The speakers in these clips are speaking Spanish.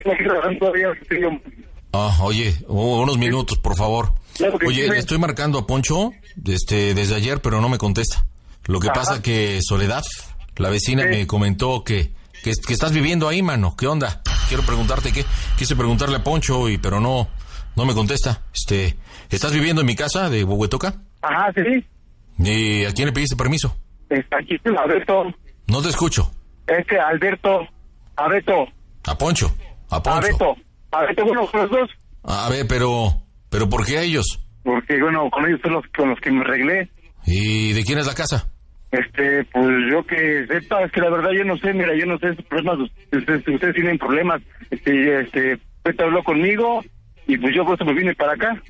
Oye, unos minutos, por favor. Claro que oye, sí, le estoy marcando a Poncho desde ayer, pero no me contesta. Lo que pasa que Soledad, la vecina, me comentó que estás viviendo ahí, mano. ¿Qué onda? Quiero preguntarte qué. Quise preguntarle a Poncho, pero no me contesta. ¿Estás viviendo en mi casa de Huehuetoca? Ajá, sí. ¿Y a quién le pediste permiso? Aquí está Alberto. No te escucho. Alberto. A Poncho. Alberto, bueno, con los dos. A ver, pero ¿por qué a ellos? Porque, bueno, con ellos son con los que me arreglé. ¿Y de quién es la casa? Pues yo que sepa, es que la verdad yo no sé, mira, yo no sé esos problemas, ustedes tienen problemas. Pepe habló conmigo y pues yo por eso me vine para acá.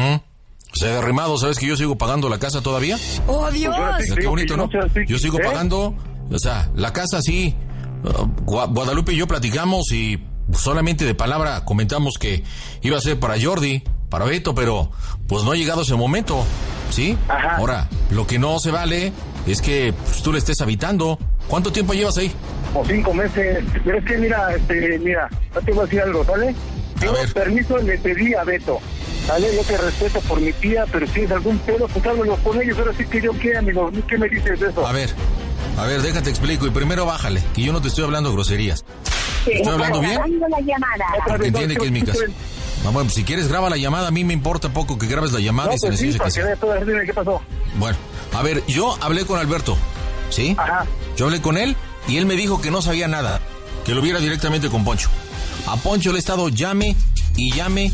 O sea, derrimado, ¿sabes que yo sigo pagando la casa todavía? ¡Oh, Dios! Pues qué bonito, ¿no? Yo sigo pagando, o sea, la casa sí. Guadalupe y yo platicamos y solamente de palabra comentamos que iba a ser para Jordi, para Beto, pero pues no ha llegado ese momento, ¿sí? Ajá. Ahora, lo que no se vale es que pues, tú le estés habitando. ¿Cuánto tiempo llevas ahí? Como 5 meses. Pero es que mira, yo te voy a decir algo, ¿sale? Yo permiso le pedí a Beto, ¿sale? Yo te respeto por mi tía, pero si es algún pedo, pues háblalo con ellos. Ahora sí que yo qué, amigo, ¿qué me dices de eso? A ver, déjate explico y primero bájale, que yo no te estoy hablando groserías. Sí, ¿Estoy hablando bien? La llamada. Porque entiende que es mi casa. Bueno, si quieres graba la llamada, a mí me importa poco que grabes la llamada y se necesita que sea. ¿Qué pasó? Bueno, a ver, yo hablé con Alberto, ¿sí? Ajá. Yo hablé con él y él me dijo que no sabía nada, que lo viera directamente con Poncho. A Poncho le he estado llame y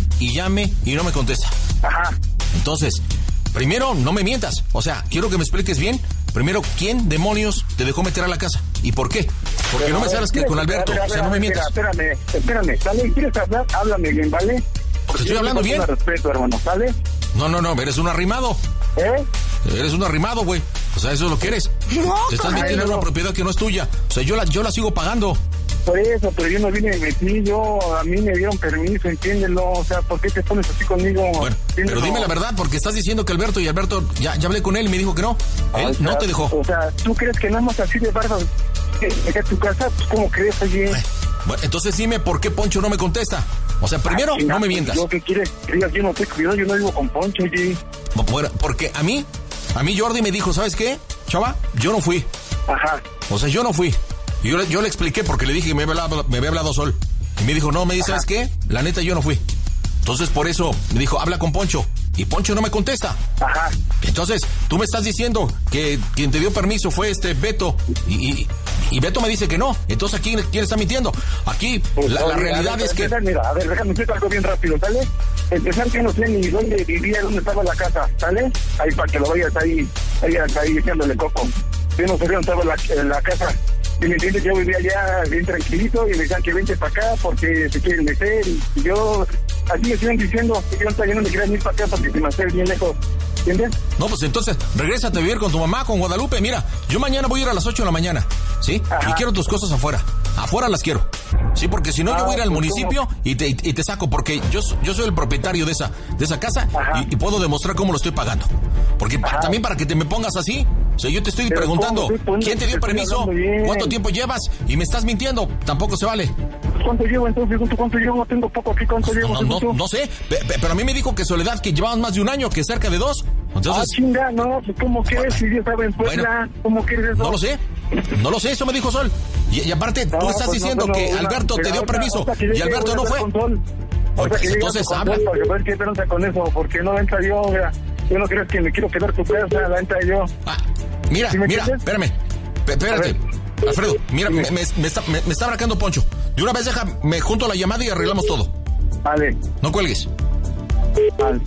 no me contesta. Ajá. Entonces, primero, no me mientas. O sea, quiero que me expliques bien. Primero, ¿quién demonios te dejó meter a la casa? ¿Y por qué? Porque no me sabes que con Alberto. O sea, no me mientas. Espérame. ¿Sale? ¿Quieres hablar? Háblame bien, ¿vale? Te estoy hablando bien. Respeto, hermano, ¿sale? No, eres un arrimado. Eres un arrimado, güey. O sea, eso es lo que eres. Te estás metiendo en una propiedad que no es tuya. O sea, yo la sigo pagando. Por eso, pero yo no vine y metí, a mí me dieron permiso, entiéndelo, o sea, ¿por qué te pones así conmigo? Bueno, pero dime la verdad, porque estás diciendo que Alberto ya hablé con él y me dijo que no. Él no te dejó. O sea, ¿tú crees que nada más así de barba a tu casa? Pues, ¿cómo crees, oye? Bueno, entonces dime por qué Poncho no me contesta. O sea, primero, no me mientas. ¿Qué quieres? Yo no estoy cuidado, yo no vivo con Poncho, oye. Bueno, porque a mí Jordi me dijo, ¿sabes qué, chava? Yo no fui. Ajá. O sea, yo no fui. Y yo le expliqué porque le dije que me había hablado Sol. Y me dijo, no, me dice, ¿sabes qué? La neta, yo no fui. Entonces, por eso, me dijo, habla con Poncho. Y Poncho no me contesta. Ajá. Entonces, tú me estás diciendo que quien te dio permiso fue Beto. Y Beto me dice que no. Entonces, ¿quién está mintiendo? Aquí, pues, la realidad es que... Mira, a ver, déjame decirte algo bien rápido, ¿sale? Empezar que no sé ni dónde vivía, dónde estaba la casa, ¿sale? Ahí para que lo vayas ahí echándole coco. Yo no sé dónde estaba la casa. Y me entiendes, yo vivía allá bien tranquilito y me decían que vente para acá porque se quieren meter. Y yo, así me siguen diciendo que yo no me quería ir para acá porque se me hace bien lejos. ¿Entiendes? No, pues entonces, regrésate a vivir con tu mamá, con Guadalupe. Mira, yo mañana voy a ir a las 8 de la mañana, ¿sí? Ajá. Y quiero tus cosas afuera. Afuera las quiero. Sí, porque si no yo voy a ir al municipio y te saco, porque yo soy el propietario de esa casa y puedo demostrar cómo lo estoy pagando. Porque también para que te me pongas así, o sea, yo te estoy preguntando, ¿quién te dio permiso? ¿Cuánto tiempo llevas? Y me estás mintiendo, tampoco se vale. ¿Cuánto llevo entonces? ¿Cuánto llevo? Tengo poco aquí, ¿cuánto llevo? No sé, pero a mí me dijo que Soledad que llevaban más de un año, que cerca de 2. Entonces, chinga, no, ¿cómo quieres? Si yo estaba en Puebla, ¿cómo quieres eso? No lo sé, eso me dijo Sol. Y aparte, tú estás diciendo que Alberto te dio permiso y Alberto no fue. Entonces habla. ¿Qué pregunta con eso? Porque no entra yo, yo no creo que me quiero quedar tu casa, la entra yo. Mira, espérame. Espérate. Alfredo, mira, me está marcando Poncho. De una vez me junto la llamada y arreglamos todo. Vale. No cuelgues. Vale.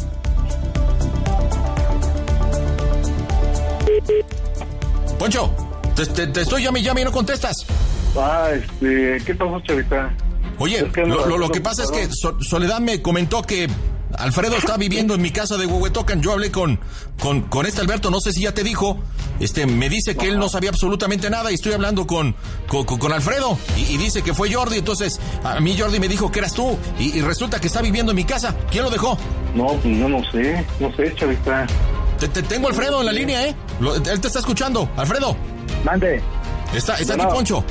Poncho, te estoy llame y no contestas. ¿Qué pasó, chavita? Oye, es que lo que pasa es que Soledad me comentó que Alfredo está viviendo en mi casa de Huehuetoca. Yo hablé con Alberto, no sé si ya te dijo. Me dice que él no sabía absolutamente nada y estoy hablando con Alfredo y dice que fue Jordi. Entonces, a mí Jordi me dijo que eras tú y resulta que está viviendo en mi casa. ¿Quién lo dejó? No, pues no sé, chavita. Te tengo Alfredo en la línea, ¿eh? Él te está escuchando. Alfredo. Mande. Está aquí Poncho.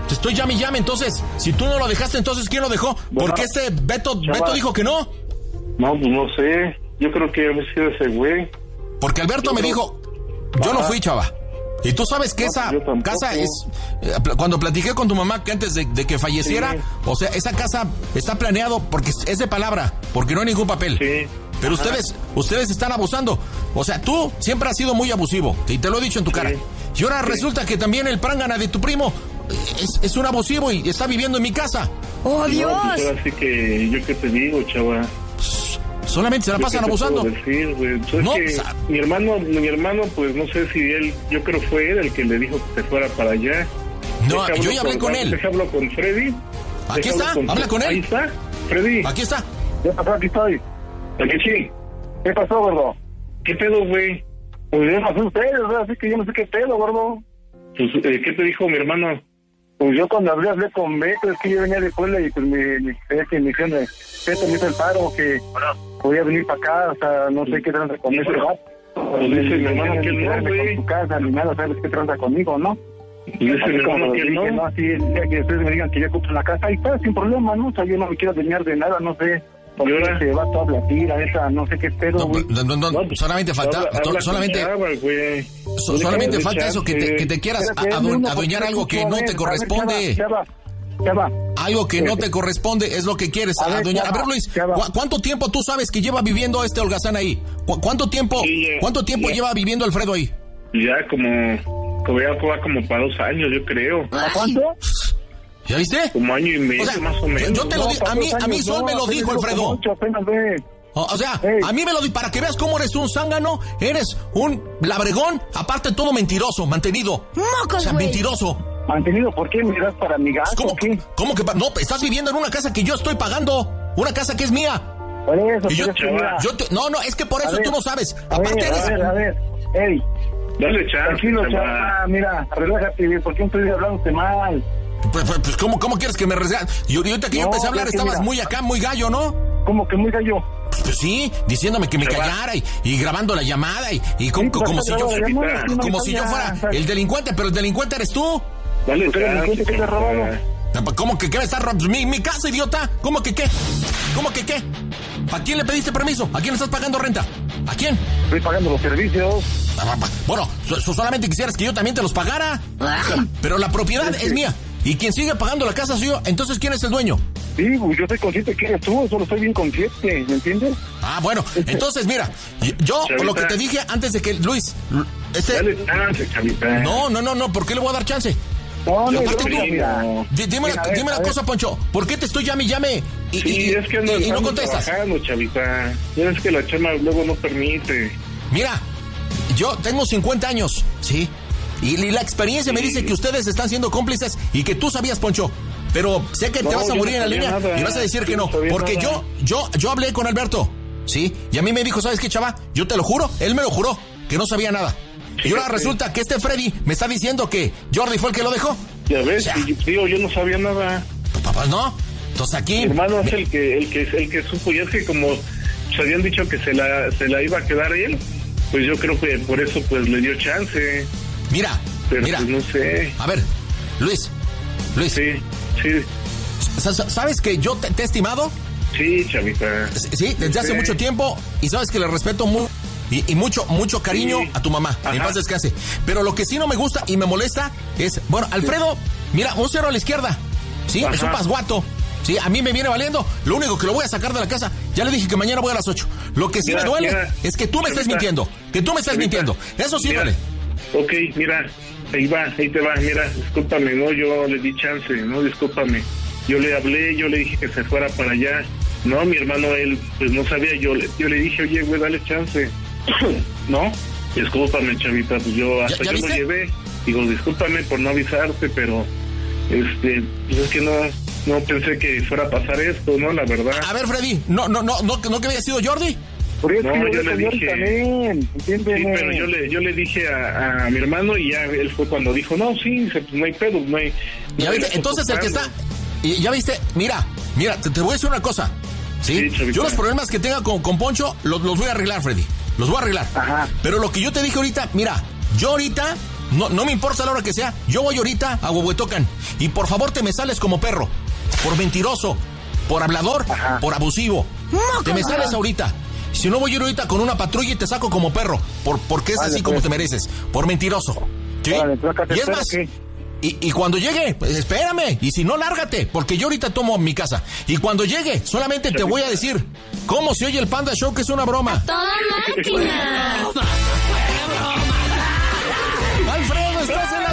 Te estoy llame y llame, entonces, si tú no lo dejaste, entonces, ¿quién lo dejó? Bueno, ¿Por qué Beto dijo que no? No, pues no sé. Yo creo que ha sido ese güey. Porque Alberto me dijo, yo no fui, chava. Y tú sabes que esa casa es... cuando platiqué con tu mamá que antes de que falleciera, sí. O sea, esa casa está planeado porque es de palabra, porque no hay ningún papel. Sí. Pero ustedes están abusando. O sea, tú siempre has sido muy abusivo, y te lo he dicho en tu cara. Y ahora resulta que también el prángana de tu primo es un abusivo y está viviendo en mi casa. ¡Oh, Dios! No, pues así que yo qué te digo, chava. Solamente se la pasan abusando. Decir, no, que mi hermano, pues no sé si él, yo creo fue él el que le dijo que se fuera para allá. No, yo ya hablé con él. Deja hablo con Freddy. Aquí está, habla con él. Ahí está, Freddy. Aquí está. ¿Qué pasó? Aquí estoy. Aquí sí. ¿Qué pasó, gordo? ¿Qué pedo, güey? Pues yo no sé ustedes, así que yo no sé qué pedo, gordo. Pues, ¿qué te dijo mi hermano? Pues yo cuando hablé con Beto, es que yo venía de Puebla y pues me dijeron, Beto me hizo el paro, que podía venir para acá, o sea, no sé qué tranza con ese gato. Pues dice mi hermano que no, güey. Con tu casa, ni nada, sabes qué tranza conmigo, ¿no? Y dice mi hermano que no. Así el día que ustedes me digan que ya compro la casa, ahí está, sin problema, ¿no? O sea, yo no me quiero dañar de nada, no sé. Porque se va toda la tira, esa, no sé qué pedo, güey. No, solamente falta, solamente falta eso, que te quieras adueñar algo que no te corresponde. Chava. Algo que no te corresponde es lo que quieres adueñar. A ver, Luis, ¿cuánto tiempo tú sabes que lleva viviendo este holgazán ahí? ¿Cuánto tiempo lleva viviendo Alfredo ahí? Ya va como para 2 años, yo creo. ¿A cuánto? ¿Ya viste? Como año y medio, más o menos. Yo te lo digo, a mí Sol me lo dijo, Alfredo. O sea, a mí me lo dijo, para que veas cómo eres un zángano, eres un labregón, aparte todo mentiroso, mantenido. ¡Mocos, o sea, güey! Mentiroso. ¿Mantenido? ¿Por qué me das para mi gasto? ¿Cómo que? No, estás viviendo en una casa que yo estoy pagando, una casa que es mía. Por eso, y no, es que por eso tú no sabes. Aparte eres... A ver, ey. Dale chance. Tranquilo, chava, mira, relájate, ¿por qué estoy hablándote mal? Pues ¿cómo quieres que me regañe? Y ahorita que yo empecé a hablar estabas muy gallo, ¿no? ¿Cómo que muy gallo? Pues sí, diciéndome que me callara y grabando la llamada y como si yo fuera el delincuente, pero el delincuente eres tú. Dale, ¿el delincuente que te ha robado? ¿Cómo que qué me estás robando? Mi casa, idiota. ¿Cómo que qué? ¿A quién le pediste permiso? ¿A quién le estás pagando renta? ¿A quién? Estoy pagando los servicios. Bueno, solamente quisieras que yo también te los pagara. Pero la propiedad es mía. Y quien sigue pagando la casa soy yo. Entonces, ¿quién es el dueño? Sí, yo estoy consciente que eres tú. Solo estoy bien consciente, ¿me entiendes? Bueno. Entonces, mira. Yo, por lo que te dije antes de que Luis... Dale chance, chavita. No. ¿Por qué le voy a dar chance? Dime la cosa, Poncho. ¿Por qué te estoy llame? Es que y no contestas. Chavita. Es que la chama luego no permite. Mira, yo tengo 50 años, ¿sí? Y la experiencia me dice que ustedes están siendo cómplices y que tú sabías, Poncho. Pero sé que te vas a morir en la línea nada. Y vas a decir que no. Porque yo hablé con Alberto, ¿sí? Y a mí me dijo, ¿sabes qué, chava? Yo te lo juro, él me lo juró, que no sabía nada. Y ahora resulta que este Freddy me está diciendo que Jordi fue el que lo dejó. Ya ves, yo no sabía nada. Papá, no. Entonces aquí... Mi hermano es el que supo. Y es que como se habían dicho que se la iba a quedar él, pues yo creo que por eso pues le dio chance. Mira. Pues no sé. A ver, Luis. Sí. ¿Sabes que yo te he estimado? Sí, chavita. Sí, desde hace mucho tiempo. Y sabes que le respeto y mucho cariño a tu mamá. En paz descanse. Pero lo que sí no me gusta y me molesta es... Bueno, Alfredo, mira, un 0 a la izquierda. Sí, es un pasguato. Sí, a mí me viene valiendo. Lo único que lo voy a sacar de la casa, ya le dije que mañana voy a las 8. Lo que sí me duele es que tú me estés mintiendo. Mintiendo. Eso sí duele. Ok, mira, ahí te va, mira, discúlpame, no, yo le di chance, no, discúlpame. Yo le hablé, yo le dije que se fuera para allá. No, mi hermano, él, pues no sabía, yo le dije, oye, güey, dale chance. No, discúlpame, chavita, pues yo hasta yo lo llevé. Digo, discúlpame por no avisarte, pero, pues es que no pensé que fuera a pasar esto, ¿no? La verdad. A ver, Freddy, no que había sido Jordi. No, yo le dije también, sí, pero yo le dije a mi hermano y ya él fue cuando dijo, no, sí, pues no hay pedo, no hay... Ya viste, entonces el que está... Ya viste, mira, te voy a decir una cosa, ¿sí? Yo los problemas que tenga con Poncho los voy a arreglar, Freddy, los voy a arreglar. Pero lo que yo te dije ahorita, mira, yo ahorita No me importa la hora que sea. Yo voy ahorita a Huehuetocan. Y por favor te me sales como perro. Por mentiroso. Por hablador. Ajá. Por abusivo. Te me sales ahorita. Si no, voy a ir ahorita con una patrulla y te saco como perro. Porque es así como te mereces. Por mentiroso. ¿Sí? Vale, y es más... Y cuando llegue, pues espérame. Y si no, lárgate. Porque yo ahorita tomo mi casa. Y cuando llegue, solamente te voy a decir cómo se oye el Panda Show, que es una broma. ¡A toda máquina! Alfredo, estás en la